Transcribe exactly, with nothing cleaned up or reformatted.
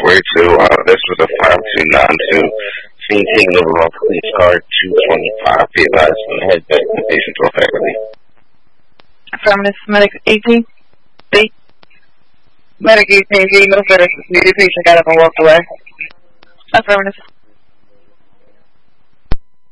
forty-two. Uh, this was a five two nine two. Maintain overall police car two twenty-five. Be advised when the head back and patient to faculty. Affirmative. Medic eighteen. B. Medic eighteen. G. No further. The patient got up and walked away. Affirmative.